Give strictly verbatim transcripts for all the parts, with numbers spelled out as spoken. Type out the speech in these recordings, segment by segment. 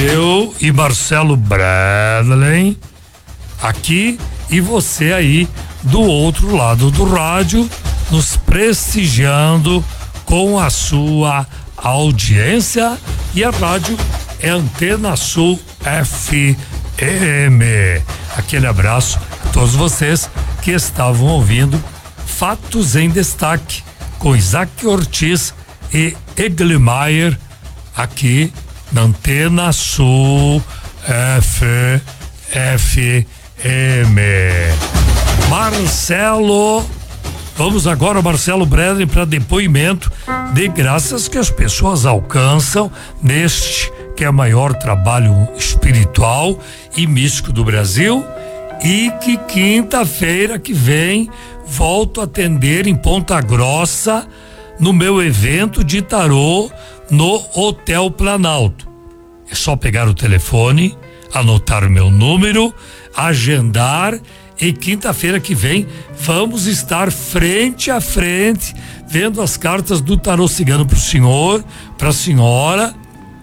eu e Marcelo Bradley aqui e você aí do outro lado do rádio, nos prestigiando com a sua audiência, e a rádio é Antena Sul F M. Aquele abraço a todos vocês que estavam ouvindo Fatos em Destaque com Isaac Ortiz e Eglimaier aqui na Antena Sul F M. Marcelo, vamos agora, Marcelo Bradley, para depoimento de graças que as pessoas alcançam neste que é o maior trabalho espiritual e místico do Brasil, e que quinta-feira que vem volto a atender em Ponta Grossa no meu evento de tarô no Hotel Planalto. É só pegar o telefone, anotar o meu número, agendar, e quinta-feira que vem vamos estar frente a frente vendo as cartas do tarô cigano pro senhor, pra senhora,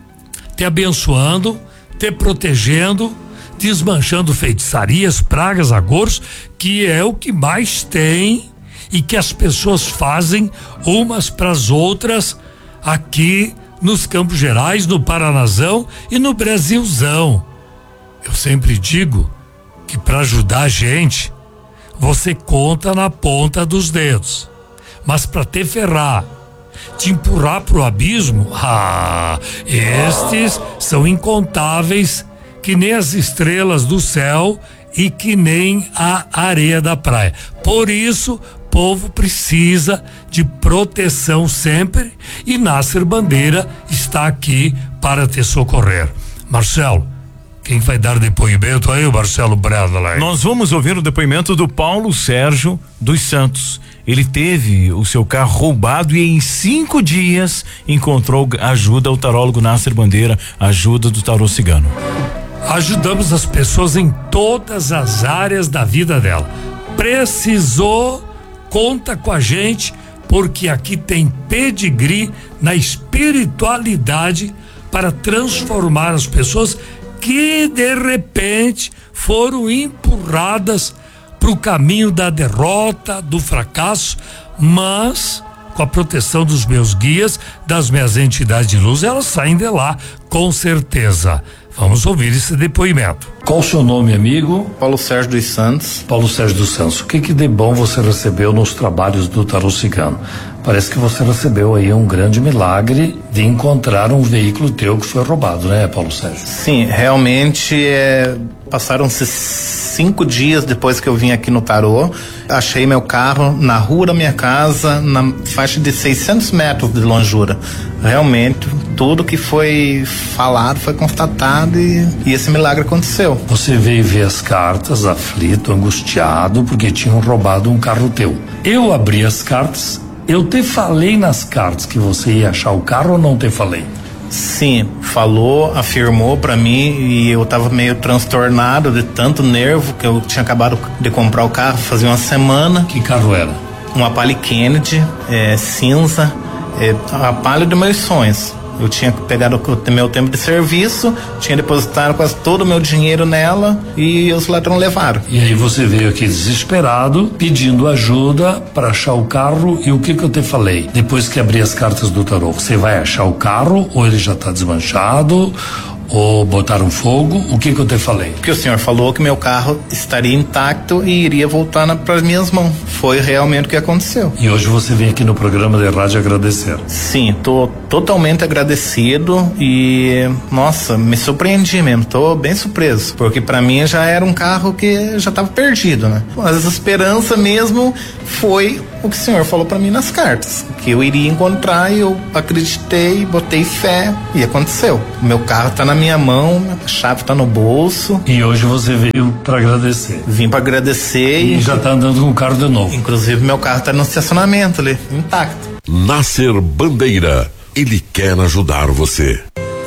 te abençoando, te protegendo, desmanchando feitiçarias, pragas, agouros, que é o que mais tem e que as pessoas fazem umas pras outras aqui nos Campos Gerais, no Paranazão e no Brasilzão. Eu sempre digo que para ajudar a gente, você conta na ponta dos dedos, mas para te ferrar, te empurrar pro abismo, ah, estes são incontáveis, que nem as estrelas do céu e que nem a areia da praia. Por isso, povo precisa de proteção sempre, e Nasser Bandeira está aqui para te socorrer. Marcelo, quem vai dar depoimento aí, o Marcelo Bradley? Nós vamos ouvir o depoimento do Paulo Sérgio dos Santos. Ele teve o seu carro roubado e em cinco dias encontrou ajuda ao tarólogo Nasser Bandeira, ajuda do tarô cigano. Ajudamos as pessoas em todas as áreas da vida dela. Precisou, conta com a gente, porque aqui tem pedigree na espiritualidade para transformar as pessoas que de repente foram empurradas para o caminho da derrota, do fracasso, mas com a proteção dos meus guias, das minhas entidades de luz, elas saem de lá com certeza. Vamos ouvir esse depoimento. Qual o seu nome, amigo? Paulo Sérgio dos Santos. Paulo Sérgio dos Santos, o que que de bom você recebeu nos trabalhos do tarô cigano? Parece que você recebeu aí um grande milagre de encontrar um veículo teu que foi roubado, né, Paulo Sérgio? Sim, realmente é, passaram-se cinco dias depois que eu vim aqui no tarô. Achei meu carro na rua da minha casa, na faixa de seiscentos metros de longura. Realmente, tudo que foi falado foi constatado e, e esse milagre aconteceu. Você veio ver as cartas, aflito, angustiado, porque tinham roubado um carro teu. Eu abri as cartas, eu te falei nas cartas que você ia achar o carro ou não te falei? Sim, falou, afirmou pra mim, e eu tava meio transtornado de tanto nervo, que eu tinha acabado de comprar o carro fazia uma semana. Que carro era? Uma Palio Kennedy, é, cinza, é, a Palio dos meus sonhos. Eu tinha pegado o meu tempo de serviço, tinha depositado quase todo o meu dinheiro nela e os ladrões levaram. E aí você veio aqui desesperado, pedindo ajuda para achar o carro, e o que que eu te falei? Depois que abri as cartas do tarô, você vai achar o carro ou ele já tá desmanchado? Ou botaram fogo? O que que eu te falei? Porque o senhor falou que meu carro estaria intacto e iria voltar para as minhas mãos. Foi realmente o que aconteceu. E hoje você vem aqui no programa de rádio agradecer. Sim, tô totalmente agradecido e, nossa, me surpreendi mesmo, tô bem surpreso, porque para mim já era um carro que já estava perdido, né? Mas a esperança mesmo foi o que o senhor falou para mim nas cartas, que eu iria encontrar, e eu acreditei, botei fé e aconteceu. O meu carro tá na minha mão, a chave tá no bolso. E hoje você veio para agradecer. Vim para agradecer e, e já tá andando com o carro de novo. Inclusive meu carro tá no estacionamento ali, intacto. Nasser Bandeira, ele quer ajudar você.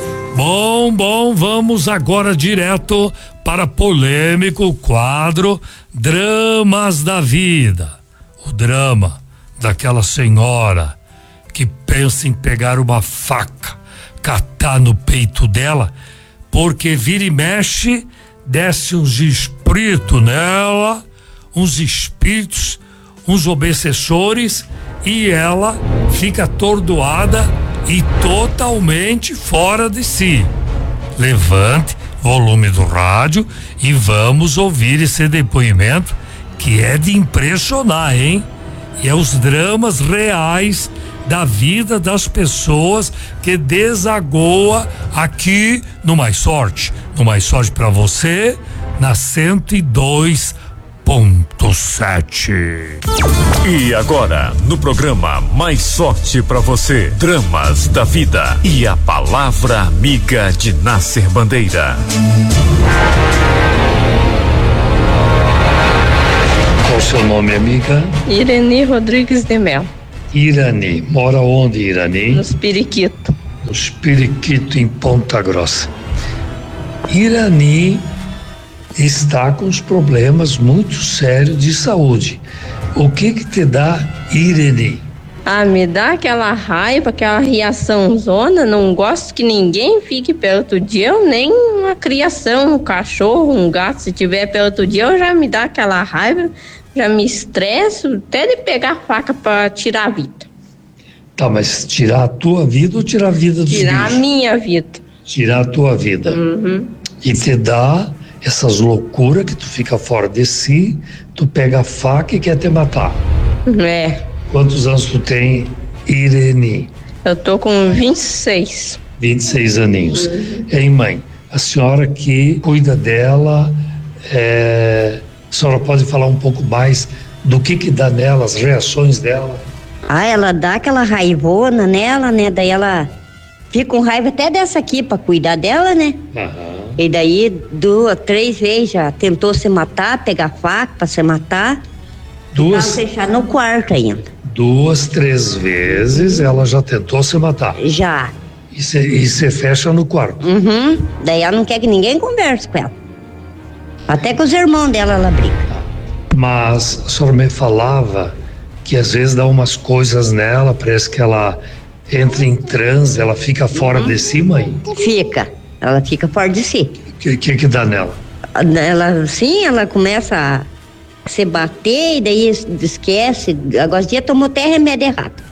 Bom, bom, vamos agora direto para polêmico quadro Dramas da Vida. O drama daquela senhora que pensa em pegar uma faca, catar no peito dela porque vira e mexe, desce uns espíritos nela, uns espíritos, uns obsessores, e ela fica atordoada e totalmente fora de si. Levante volume do rádio e vamos ouvir esse depoimento que é de impressionar, hein? E é os dramas reais da vida das pessoas que desagoa aqui no Mais Sorte. No Mais Sorte pra você, na cento e dois ponto sete. E agora, no programa Mais Sorte pra você, dramas da vida e a palavra amiga de Nasser Bandeira. Qual o seu nome, amiga? Irani Rodrigues de Mel. Irani. Mora onde, Irani? Nos Periquito. Nos Periquito, em Ponta Grossa. Irani está com os problemas muito sérios de saúde. O que que te dá, Irani? Ah, me dá aquela raiva, aquela reação zona. Não gosto que ninguém fique perto de eu, nem uma criação, um cachorro, um gato. Se tiver perto de eu, já me dá aquela raiva, já me estresso, até de pegar a faca para tirar a vida. Tá, mas tirar a tua vida ou tirar a vida dos Tirar bichos? a minha vida. Tirar a tua vida. Uhum. E te dá essas loucuras que tu fica fora de si, tu pega a faca e quer te matar. É. Quantos anos tu tem, Irene? Eu tô com vinte e seis. vinte e seis aninhos. Uhum. Hein, mãe? A senhora que cuida dela, é... a senhora pode falar um pouco mais do que que dá nela, as reações dela? Ah, ela dá aquela raivona nela, né? Daí ela fica com raiva até dessa aqui pra cuidar dela, né? Aham. E daí duas, três vezes já tentou se matar, pegar faca pra se matar. Duas, Pra fechar no quarto ainda. duas, três vezes ela já tentou se matar. Já. E você fecha no quarto. Uhum. Daí ela não quer que ninguém converse com ela. Até com os irmãos dela ela briga. Mas a senhora me falava que às vezes dá umas coisas nela, parece que ela entra em transe, ela fica fora de si, mãe. Fica. Ela fica fora de si. O que, que que dá nela? Ela, sim, ela começa a se bater e daí esquece. Agora dia tomou até remédio errado.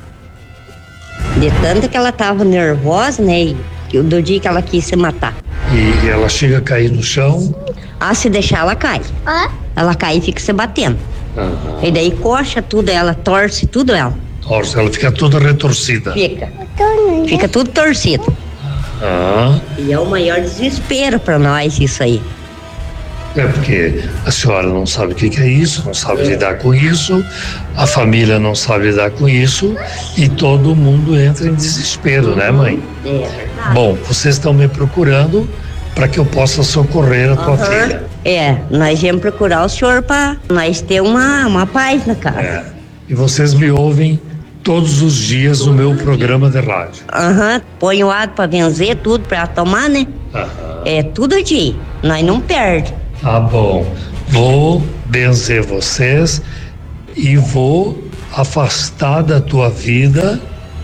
De tanto que ela tava nervosa, né? E do dia que ela quis se matar. E ela chega a cair no chão. Ah, se deixar ela cai. Ela cai e fica se batendo. Aham. E daí coxa tudo, ela torce tudo ela. Torce, ela fica toda retorcida. Fica. Fica tudo torcido. Ah, E é o maior desespero pra nós isso aí. é porque a senhora não sabe o que que é isso, não sabe lidar com isso, a família não sabe lidar com isso e todo mundo entra em desespero, né, mãe? É verdade. Bom, vocês estão me procurando para que eu possa socorrer a tua filha. É, nós viemos procurar o senhor pra nós ter uma, uma paz na casa. É. E vocês me ouvem todos os dias no meu programa de rádio. Aham, põe o água pra benzer, tudo pra tomar, né? Aham. É tudo dia, nós não perde. Tá bom. Vou benzer vocês e vou afastar da tua vida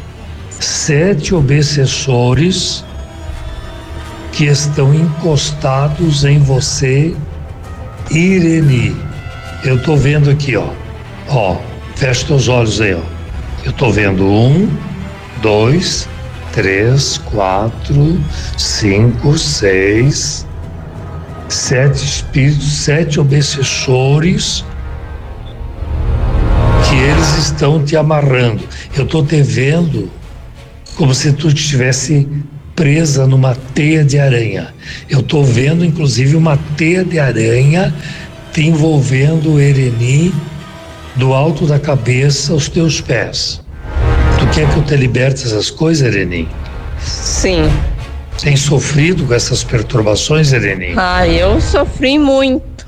sete obsessores que estão encostados em você, Irene. Eu tô vendo aqui, ó. Ó, fecha teus olhos aí, ó. Eu tô vendo um, dois, três, quatro, cinco, seis, sete espíritos, sete obsessores que eles estão te amarrando. Eu tô te vendo como se tu estivesse presa numa teia de aranha. Eu tô vendo, inclusive, uma teia de aranha te envolvendo, Ereni, do alto da cabeça aos teus pés. Tu quer que eu te liberte essas coisas, Ereni? Sim. Tem sofrido com essas perturbações, Ereni? Ah, eu sofri muito.